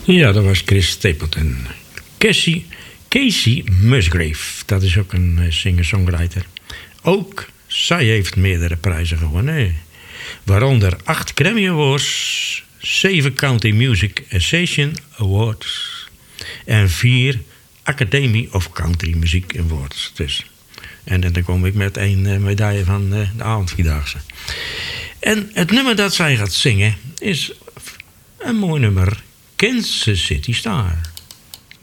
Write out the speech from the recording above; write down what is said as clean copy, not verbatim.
Ja, dat was Chris Stapleton. Casey Musgrave, dat is ook een singer-songwriter. Ook zij heeft meerdere prijzen gewonnen. Waaronder 8 Grammy Awards, 7 Country Music Association Awards en 4 Academy of Country Music Awards. Dus. En dan kom ik met 1 medaille van de avondvierdaagse. En het nummer dat zij gaat zingen is een mooi nummer, Kansas City Star.